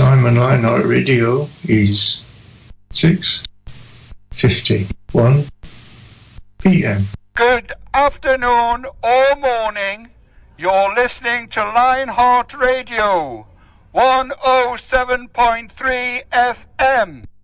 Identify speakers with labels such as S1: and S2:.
S1: time on Lionheart Radio is 6:51 p.m.
S2: Good afternoon or morning. You're listening to Lionheart Radio, 107.3 FM.